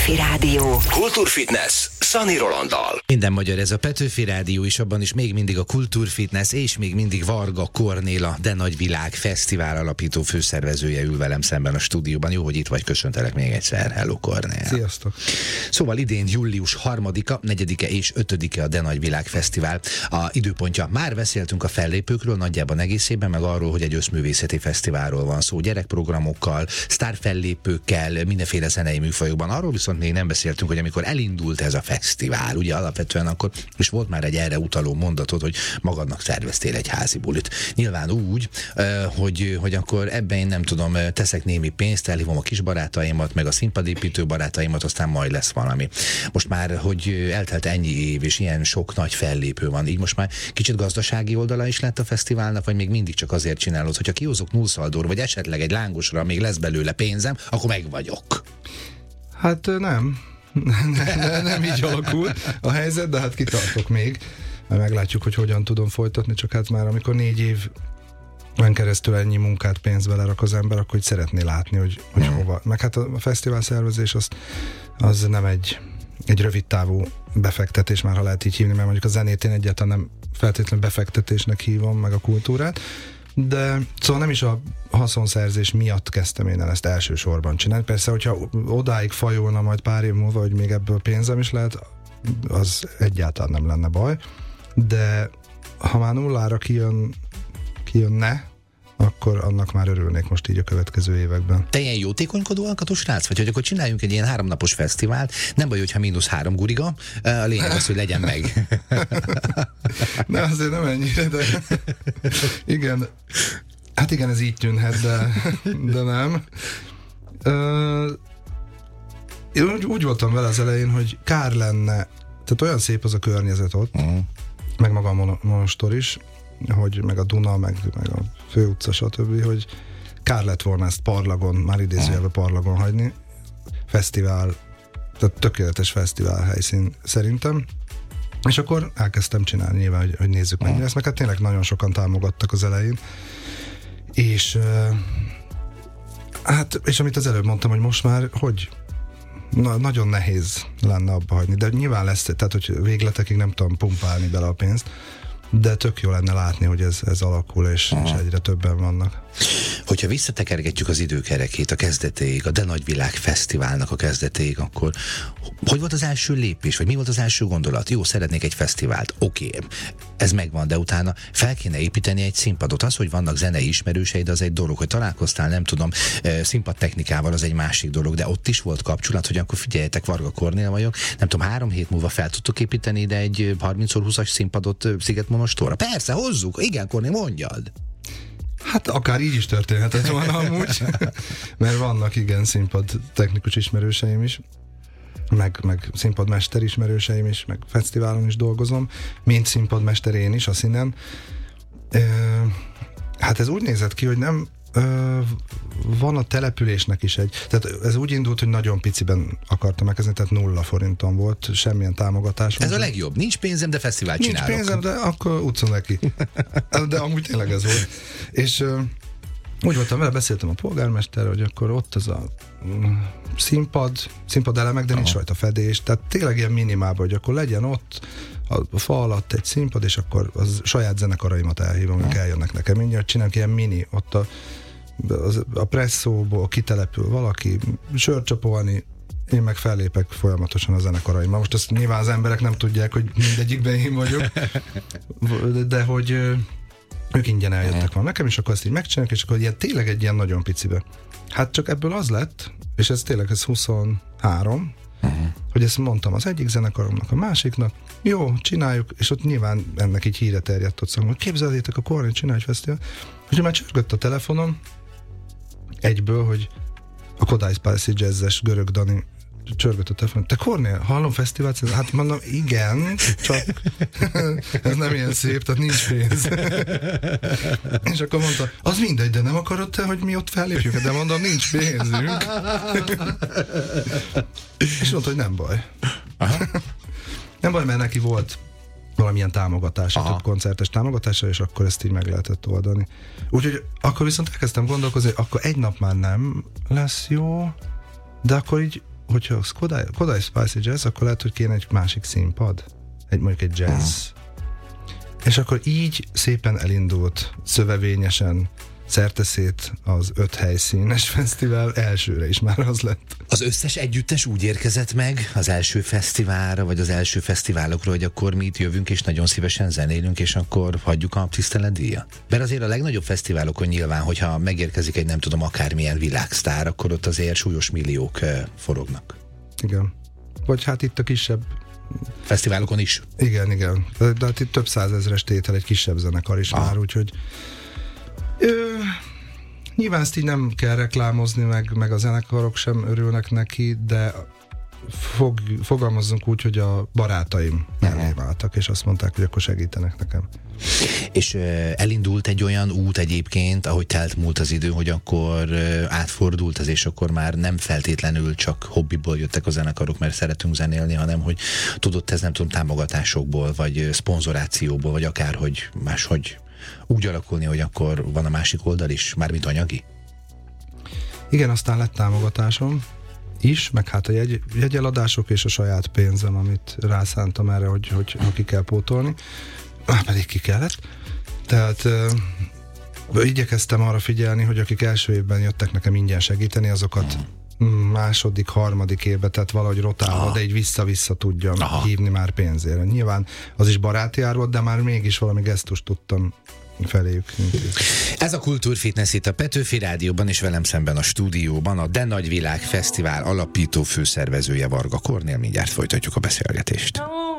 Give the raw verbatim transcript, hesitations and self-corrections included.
Petőfi Rádió. Kultúrfitness Szani Rolanddal. Minden magyar, ez a Petőfi Rádió is, abban is még mindig a Kultúrfitness, és még mindig Varga Kornéla, De Nagy Világ Fesztivál alapító főszervezője ül velem szemben a stúdióban. Jó, hogy itt vagy, köszöntelek még egyszer. Hello, Kornél. Sziasztok. Szóval idén július harmadika, negyedike és ötödike a De Nagy Világ Fesztivál. A időpontja. Már beszéltünk a fellépőkről nagyjában egészében, meg arról, hogy egy összművészeti fesztiválról van szó, gyerekprogramokkal, sztárfellépőkkel, mindenféle zenei műfajokban. Arról viszont még nem beszéltünk, hogy amikor elindult ez a fesztivál, ugye alapvetően akkor, és volt már egy erre utaló mondatod, hogy magadnak szerveztél egy házi bulit. Nyilván úgy, hogy, hogy akkor ebben én nem tudom, teszek némi pénzt, elhívom a kis barátaimat, meg a színpadépítő barátaimat, aztán majd lesz valami. Most már, hogy eltelt ennyi év, és ilyen sok nagy fellépő van, így most már kicsit gazdasági oldala is lett a fesztiválnak, vagy még mindig csak azért csinálod, hogyha kihozok nullszaldóra, vagy esetleg egy lángosra még lesz belőle pénzem, akkor meg vagyok. Hát nem. ne, ne, nem így alakul a helyzet, de hát kitartok még, mert meglátjuk, hogy hogyan tudom folytatni, csak hát már amikor négy év van keresztül ennyi munkát, pénzt belerak az ember, akkor hogy szeretné látni, hogy, hogy mm. hova. Meg hát a fesztivál szervezés az, az nem egy, egy rövid távú befektetés, már ha lehet így hívni, mert mondjuk a zenét én egyáltalán nem feltétlenül befektetésnek hívom, meg a kultúrát, de szóval nem is a haszonszerzés miatt kezdtem én el ezt elsősorban csinálni. Persze, hogyha odáig fajulna majd pár év múlva, hogy még ebből pénzem is lehet, az egyáltalán nem lenne baj, de ha már nullára kijön, kijönne, akkor annak már örülnék most így a következő években. Te ilyen jótékonykodó alkatú srác vagy, hogy akkor csináljunk egy ilyen háromnapos fesztivált, nem baj, hogyha mínusz három guriga, a lényeg az, hogy legyen meg. Ne, azért nem ennyire, de igen, hát igen, ez így tűnhet, de, de nem. Uh, én úgy, úgy voltam vele az elején, hogy kár lenne, tehát olyan szép az a környezet ott, uh-huh. meg maga a monostor is, hogy meg a Duna, meg, meg a főutca, stb., hogy kár lett volna ezt parlagon, már idézőjelbe parlagon hagyni. Fesztivál, tehát tökéletes fesztivál helyszín szerintem. És akkor elkezdtem csinálni nyilván, hogy, hogy nézzük mennyire ezt, meg hát tényleg nagyon sokan támogattak az elején. És hát, és amit az előbb mondtam, hogy most már, hogy na, nagyon nehéz lenne abba hagyni, de nyilván lesz, tehát hogy végletekig nem tudom pumpálni bele a pénzt, de tök jó lenne látni, hogy ez, ez alakul, és, és egyre többen vannak. Hogyha visszatekergetjük az időkerekét a kezdetéig, a De Nagy Világ Fesztiválnak a kezdetéig, akkor hogy volt az első lépés, vagy mi volt az első gondolat? Jó, szeretnék egy fesztivált, oké, okay, ez megvan, de utána fel kéne építeni egy színpadot. Az, hogy vannak zenei ismerőseid, az egy dolog, hogy találkoztál, nem tudom, színpadtechnikával, az egy másik dolog, de ott is volt kapcsolat, hogy akkor figyeljetek, Varga Kornél vagyok, nem tudom, három hét múlva fel tudtok építeni ide egy harminc húszas színpadot Szigetmonostorra? Persze, hozzuk, igen, Kornél, mondjad! Hát akár így is történhetett volna amúgy, mert vannak igen színpad technikus ismerőseim is, meg, meg színpadmester ismerőseim is, meg fesztiválon is dolgozom, mint színpadmester én is a színen. E, hát ez úgy nézett ki, hogy nem Ö, van a településnek is egy, tehát ez úgy indult, hogy nagyon piciben akartam megkezdeni, tehát nulla forinton volt, semmilyen támogatás. Ez a legjobb, nincs pénzem, de fesztivált nincs csinálok. Nincs pénzem, de akkor utcon neki. De amúgy tényleg ez volt. És ö, úgy voltam vele, beszéltem a polgármesterre, hogy akkor ott az a mm, színpad, színpad elemek, de nincs Aha. rajta fedés, tehát tényleg ilyen minimálban, hogy akkor legyen ott a fa alatt egy színpad, és akkor az saját zenekaraimat elhívom, ők eljönnek nekem mindjárt, csinálunk ilyen mini, ott a a presszóból kitelepül valaki, sörcsapolni, én meg fellépek folyamatosan a zenekaraimmal. Most azt nyilván az emberek nem tudják, hogy mindegyikben én vagyok, de hogy ők ingyen eljöttek van nekem, és akkor ezt így megcsinálják, és akkor ilyen, tényleg egy ilyen nagyon picibe. Hát csak ebből az lett, és ez tényleg ez huszonhárom, uh-huh. hogy ezt mondtam az egyik zenekaromnak, a másiknak, jó, csináljuk, és ott nyilván ennek így híre terjedt ott szóval, hogy képzeljétek, a Kornél csinálj egy fesztivál, és már csörgött a telefonom, egyből, hogy a Kodály Spicy Jazzes Görög Dani csörgött a telefon. Te Kornél, hallom fesztivált? Hát mondom, igen, csak ez nem ilyen szép, tehát nincs pénz. És akkor mondta, az mindegy, de nem akarod te, hogy mi ott fellépjük? De mondom, nincs pénzünk. És mondta, hogy nem baj. Aha. Nem baj, mert neki volt valamilyen támogatása, több koncertes támogatása, és akkor ezt így meg lehetett oldani. Úgyhogy akkor viszont elkezdtem gondolkozni, hogy akkor egy nap már nem lesz jó, de akkor így hogyha Kodai, Kodai Spicy Jazz, akkor lehet, hogy kéne egy másik színpad. Egy, mondjuk egy jazz. Uh-huh. És akkor így szépen elindult, szövevényesen, szerteszét az öt helyszínes fesztivál elsőre is már az lett. Az összes együttes úgy érkezett meg az első fesztiválra, vagy az első fesztiválokra, hogy akkor mi itt jövünk, és nagyon szívesen zenélünk, és akkor hagyjuk a tiszteletdíjat? Mert azért a legnagyobb fesztiválokon nyilván, hogyha megérkezik egy nem tudom akármilyen világsztár, akkor ott azért súlyos milliók forognak. Igen. Vagy hát itt a kisebb fesztiválokon is. Igen, igen. De hát itt több százezres tétel egy kisebb zenekar is ah. már, úgyhogy Ö, nyilván ezt így nem kell reklámozni, meg, meg a zenekarok sem örülnek neki, de fog, fogalmazzunk úgy, hogy a barátaim mellé váltak, és azt mondták, hogy akkor segítenek nekem. És uh, elindult egy olyan út egyébként, ahogy telt múlt az idő, hogy akkor uh, átfordult az, és akkor már nem feltétlenül csak hobbiból jöttek a zenekarok, mert szeretünk zenélni, hanem hogy tudott ez nem tudom támogatásokból, vagy szponzorációból, vagy akárhogy máshogy úgy alakulni, hogy akkor van a másik oldal is, mármint anyagi? Igen, aztán lett támogatásom is, meg hát a jegy, jegyeladások és a saját pénzem, amit rászántam erre, hogy, hogy ha ki kell pótolni. Már pedig ki kellett. Tehát uh, igyekeztem arra figyelni, hogy akik első évben jöttek nekem ingyen segíteni, azokat hmm. második, harmadik évben, tehát valahogy rotálva, Aha. de így vissza-vissza tudjam Aha. hívni már pénzére. Nyilván az is baráti ár volt, de már mégis valami gesztust tudtam feléjük. Ez a Kultúrfitness itt a Petőfi Rádióban, és velem szemben a stúdióban a De Nagy Világ Fesztivál alapító főszervezője Varga Kornél. Mindjárt folytatjuk a beszélgetést.